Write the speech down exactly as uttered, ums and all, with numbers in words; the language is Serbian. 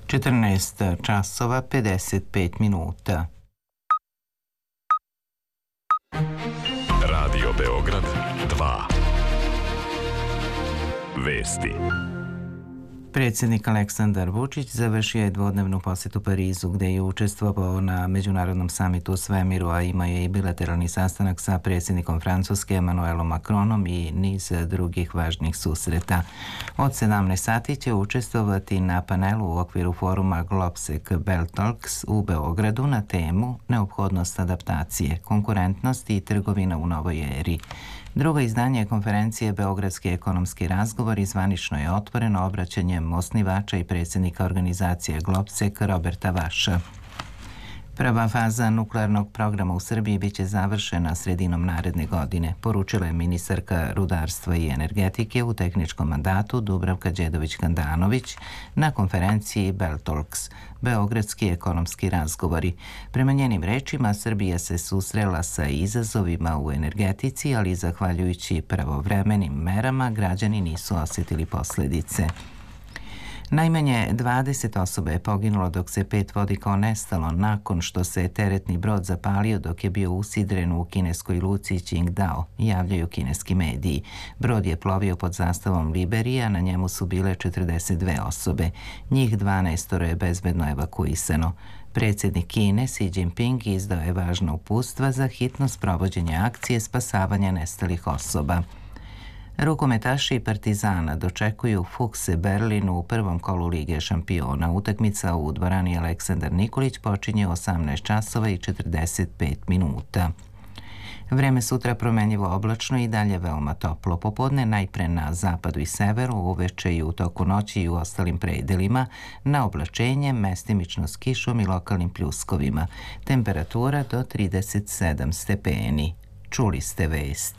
četrnaest časova pedeset pet minuta. Radio Beograd dva. Vesti. Predsjednik Aleksandar Vučić završio je dvodnevnu posjetu Parizu, gdje je učestvovao na međunarodnom samitu o svemiru, a ima je i bilateralni sastanak sa predsjednikom Francuske Emmanuelom Macronom i niz drugih važnih susreta. Od sedamnaest sati će učestvovati na panelu u okviru foruma Globsec Belt Talks u Beogradu na temu neophodnost adaptacije, konkurentnost i trgovina u novoj eri. Drugo izdanje konferencije Beogradski ekonomski razgovor zvanično je otvoreno obraćanjem osnivača i predsjednika organizacije Globsec Roberta Vaša. Prva faza nuklearnog programa u Srbiji biće završena sredinom naredne godine, poručila je ministarka rudarstva i energetike u tehničkom mandatu Dubravka Đedović-Handanović na konferenciji Belt Talks, Beogradski ekonomski razgovori. Prema njenim rečima, Srbija se susrela sa izazovima u energetici, ali zahvaljujući pravovremenim merama građani nisu osjetili posljedice. Najmanje dvadeset osoba je poginulo, dok se pet vodi kao nestalo nakon što se teretni brod zapalio dok je bio usidren u kineskoj luci Qingdao, javljaju kineski mediji. Brod je plovio pod zastavom Liberije, a na njemu su bile četrdeset dve osobe. Njih dvanaest je bezbedno evakuisano. Predsjednik Kine Xi Jinping izdao je važna uputstva za hitno sprovođenje akcije spasavanja nestalih osoba. Rukometaši Partizana dočekuju Fukse Berlin u prvom kolu Lige šampiona. Utakmica u dvorani Aleksandar Nikolić počinje u osamnaest časova i četrdeset pet minuta. Vreme sutra promenljivo oblačno i dalje veoma toplo. Popodne najpre na zapadu i severu, uveče i u toku noći i u ostalim predelima, na oblačenje, mestimično s kišom i lokalnim pljuskovima. Temperatura do trideset sedam stepeni. Čuli ste vest.